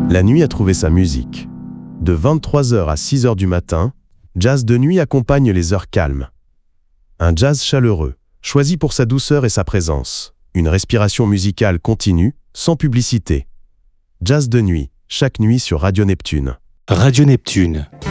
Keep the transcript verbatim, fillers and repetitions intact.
La nuit a trouvé sa musique. De vingt-trois heures à six heures du matin, Jazz de nuit accompagne les heures calmes. Un jazz chaleureux, choisi pour sa douceur et sa présence. Une respiration musicale continue, sans publicité. Jazz de nuit, chaque nuit sur Radio Neptune. Radio Neptune.